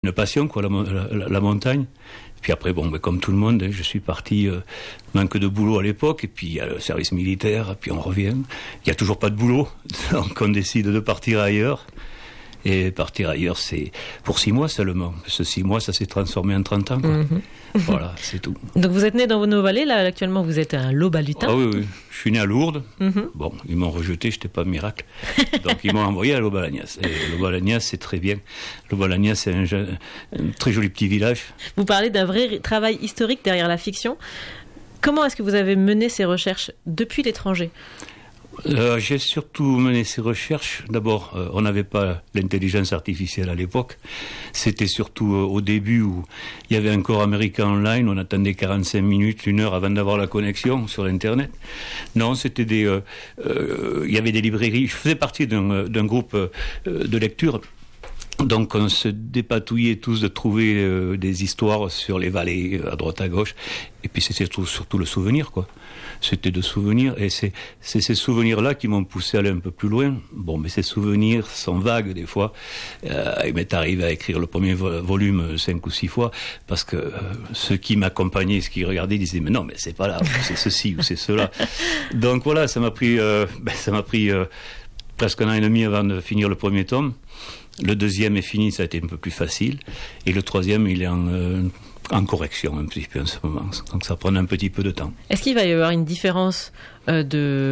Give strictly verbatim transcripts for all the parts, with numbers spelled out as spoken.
Une passion, quoi, la, la, la montagne. Puis après, bon, ben, comme tout le monde, je suis parti, euh, manque de boulot à l'époque, et puis il y a le service militaire, puis on revient. Il n'y a toujours pas de boulot, donc on décide de partir ailleurs. Et partir ailleurs, c'est pour six mois seulement. Ce six mois, ça s'est transformé en trente ans, quoi. Mm-hmm. Voilà, c'est tout. Donc vous êtes né dans nos vallées, là, actuellement vous êtes un Lau-Balutin. Ah oui, oui. Je suis né à Lourdes. Mm-hmm. Bon, ils m'ont rejeté, je n'étais pas miracle. Donc ils m'ont envoyé à Lau-Balagnas. Et Lau-Balagnas, c'est très bien. Lau-Balagnas, c'est un, un très joli petit village. Vous parlez d'un vrai travail historique derrière la fiction. Comment est-ce que vous avez mené ces recherches depuis l'étranger ? Euh, j'ai surtout mené ces recherches. D'abord, euh, on n'avait pas l'intelligence artificielle à l'époque. C'était surtout euh, au début où il y avait encore America Online. On attendait quarante-cinq minutes, une heure avant d'avoir la connexion sur Internet. Non, c'était des... Euh, euh, il y avait des librairies. Je faisais partie d'un, d'un groupe euh, de lecture. Donc on se dépatouillait tous de trouver euh, des histoires sur les vallées, à droite à gauche. Et puis c'était surtout, surtout le souvenir, quoi. C'était de souvenirs, et c'est, c'est ces souvenirs-là qui m'ont poussé à aller un peu plus loin. Bon, mais ces souvenirs sont vagues des fois. Euh, il m'est arrivé à écrire le premier vo- volume cinq ou six fois, parce que euh, ceux qui m'accompagnaient, ceux qui regardaient, disaient mais non, mais c'est pas là, c'est ceci ou c'est cela. Donc voilà, ça m'a pris, euh, ben, ça m'a pris euh, presque un an et demi avant de finir le premier tome. Le deuxième est fini, ça a été un peu plus facile, et le troisième, il est en euh, en correction un petit peu en ce moment, donc ça prend un petit peu de temps. Est-ce qu'il va y avoir une différence euh,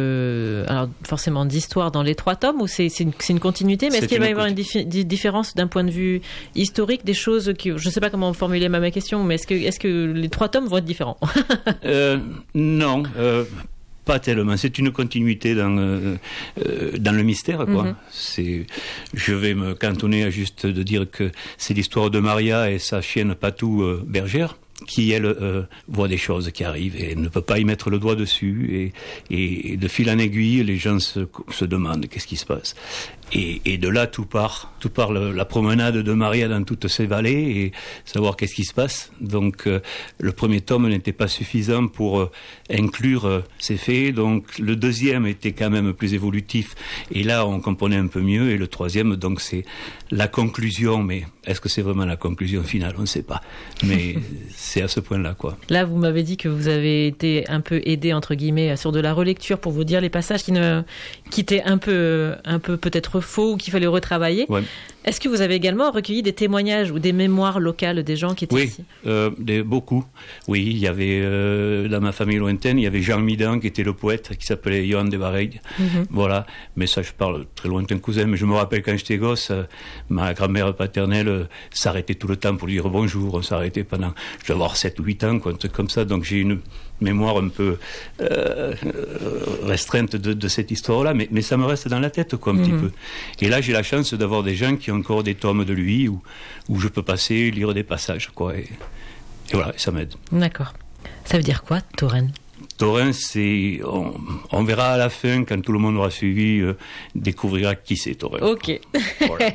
de, alors forcément d'histoire dans les trois tomes, ou c'est, c'est, une, c'est une continuité, mais c'est est-ce qu'il va y avoir une dif- différence d'un point de vue historique, des choses qui, je ne sais pas comment formuler ma, ma question, mais est-ce que, est-ce que les trois tomes vont être différents? euh, Non. Euh... Pas tellement, c'est une continuité dans, euh, euh, dans le mystère, quoi. Mm-hmm. C'est, je vais me cantonner à juste de dire que c'est l'histoire de Maria et sa chienne Patou euh, bergère, qui, elle, euh, voit des choses qui arrivent et ne peut pas y mettre le doigt dessus. Et, et de fil en aiguille, les gens se, se demandent qu'est-ce qui se passe. Et, et de là, tout part. Tout part le, la promenade de Maria dans toutes ces vallées et savoir qu'est-ce qui se passe. Donc, euh, le premier tome n'était pas suffisant pour euh, inclure euh, ces faits. Donc, le deuxième était quand même plus évolutif. Et là, on comprenait un peu mieux. Et le troisième, donc, c'est la conclusion. Mais est-ce que c'est vraiment la conclusion finale? On ne sait pas. Mais c'est à ce point-là, quoi. Là, vous m'avez dit que vous avez été un peu aidé, entre guillemets, sur de la relecture pour vous dire les passages qui, ne, qui étaient un peu, un peu peut-être faux ou qu'il fallait retravailler. Ouais. Est-ce que vous avez également recueilli des témoignages ou des mémoires locales des gens qui étaient oui, ici? euh, des, beaucoup. Oui, il y avait, euh, dans ma famille lointaine, il y avait Jean Midan qui était le poète, qui s'appelait Johan de Vareille. Mm-hmm. Voilà. Mais ça, je parle très lointain cousin. Mais je me rappelle quand j'étais gosse, euh, ma grand-mère paternelle euh, s'arrêtait tout le temps pour lui dire bonjour. On s'arrêtait pendant, je dois avoir sept ou huit ans, quoi, un truc comme ça. Donc j'ai une mémoire un peu euh, restreinte de, de cette histoire-là. Mais, mais ça me reste dans la tête, quoi, un mm-hmm. petit peu. Et là, j'ai la chance d'avoir des gens qui ont encore des tomes de lui où, où je peux passer, lire des passages, quoi. Et, et voilà, ça m'aide. D'accord. Ça veut dire quoi, Tauren? Tauren, c'est... On, on verra à la fin, quand tout le monde aura suivi, euh, découvrira qui c'est Tauren. Ok. Voilà.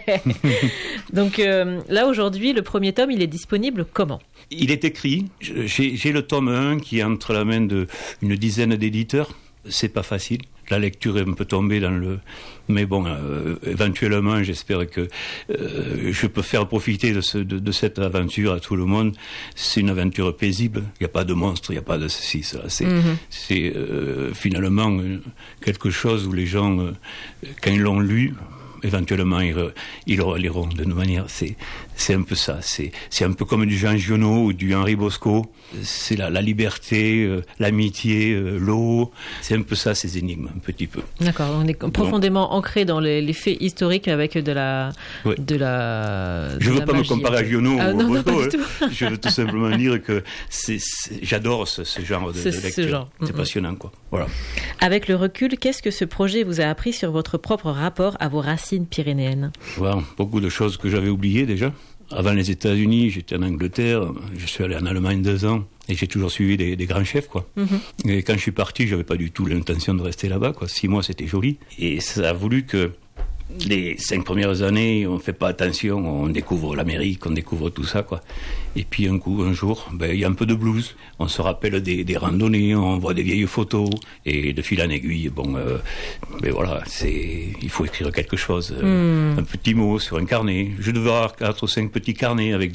Donc euh, là, aujourd'hui, le premier tome, il est disponible comment? Il est écrit. J'ai, j'ai le tome un qui est entre la main d'une dizaine d'éditeurs. C'est pas facile. La lecture est un peu tombée dans le... Mais bon, euh, éventuellement, j'espère que euh, je peux faire profiter de, ce, de, de cette aventure à tout le monde. C'est une aventure paisible. Il n'y a pas de monstre, il n'y a pas de ceci, cela. C'est, mm-hmm. c'est euh, finalement euh, quelque chose où les gens, euh, quand ils l'ont lu, éventuellement, ils, re, ils le reliront de manière... C'est, c'est un peu ça. C'est, c'est un peu comme du Jean Giono ou du Henri Bosco. C'est la, la liberté, euh, l'amitié, euh, l'eau. C'est un peu ça, ces énigmes, un petit peu. D'accord. On est profondément Donc, ancré dans les, les faits historiques avec de la... Oui. De la je ne veux pas magie, me comparer à Giono ah, ou non, Bosco. non, Hein. pas du tout. Je veux tout simplement dire que c'est, c'est, j'adore ce, ce genre de, c'est de lecture. Ce genre. C'est mm-hmm. passionnant, quoi. Voilà. Avec le recul, qu'est-ce que ce projet vous a appris sur votre propre rapport à vos racines pyrénéennes? Voilà, beaucoup de choses que j'avais oubliées déjà. Avant les États-Unis, j'étais en Angleterre, je suis allé en Allemagne deux ans et j'ai toujours suivi des, des grands chefs, quoi. Mm-hmm. Et quand je suis parti, j'avais pas du tout l'intention de rester là-bas, quoi. Six mois, c'était joli. Et ça a voulu que les cinq premières années, on fait pas attention, on découvre l'Amérique, on découvre tout ça, quoi. Et puis un coup, un jour, ben il y a un peu de blues. On se rappelle des, des randonnées, on voit des vieilles photos, et de fil en aiguille, bon, euh, ben voilà, c'est, il faut écrire quelque chose, euh, mm. un petit mot sur un carnet. Je devais avoir quatre ou cinq petits carnets avec